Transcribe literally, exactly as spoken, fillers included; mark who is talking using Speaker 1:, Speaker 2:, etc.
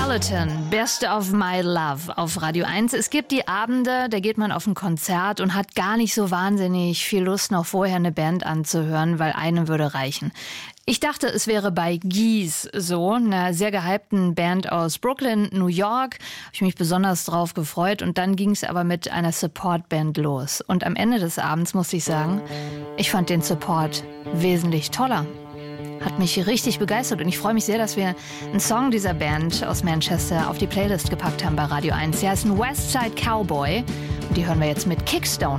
Speaker 1: Skeleton, Best of My Love auf Radio eins. Es gibt die Abende, da geht man auf ein Konzert und hat gar nicht so wahnsinnig viel Lust, noch vorher eine Band anzuhören, weil eine würde reichen. Ich dachte, es wäre bei Geese so, einer sehr gehypten Band aus Brooklyn, New York. Habe ich mich besonders drauf gefreut. Und dann ging es aber mit einer Support-Band los. Und am Ende des Abends musste ich sagen, ich fand den Support wesentlich toller. Hat mich richtig begeistert und ich freue mich sehr, dass wir einen Song dieser Band aus Manchester auf die Playlist gepackt haben bei Radio eins. Sie heißen Westside Cowboy und die hören wir jetzt mit Kickstone.